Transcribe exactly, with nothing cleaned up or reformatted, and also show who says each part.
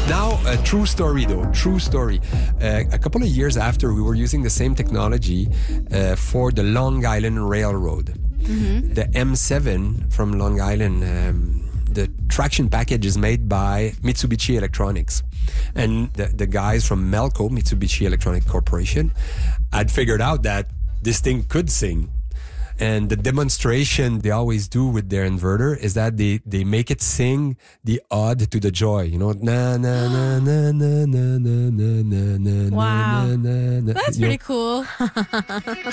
Speaker 1: Now, a true story though, true story. Uh, a couple of years after, we were using the same technology uh, for the Long Island Railroad. Mm-hmm. The M seven from Long Island, um, the traction package is made by Mitsubishi Electronics. And the, the guys from Melco, Mitsubishi Electronic Corporation, had figured out that this thing could sing. And the demonstration they always do with their inverter is that they, they make it sing the ode to the joy. You know, na na na na na na na na na na.
Speaker 2: Wow.
Speaker 1: na na.
Speaker 2: That's
Speaker 1: You
Speaker 2: pretty
Speaker 1: know?
Speaker 2: cool.